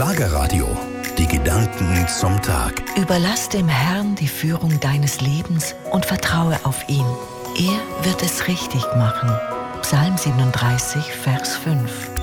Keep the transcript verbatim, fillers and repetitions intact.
Schlagerradio. Die Gedanken zum Tag. Überlass dem Herrn die Führung deines Lebens und vertraue auf ihn. Er wird es richtig machen. Psalm siebenunddreißig, Vers fünf.